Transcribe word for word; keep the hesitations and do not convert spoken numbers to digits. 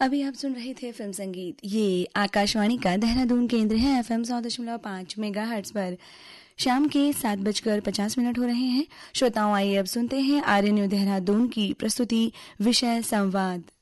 अभी आप सुन रहे थे फिल्म संगीत। ये आकाशवाणी का देहरादून केंद्र है। एफएम सौ दशमलव पाँच मेगा हर्ट्ज पर शाम के सात बजकर पचास मिनट हो रहे हैं। श्रोताओं, आइए अब सुनते हैं आर्य न्यू देहरादून की प्रस्तुति विषय संवाद।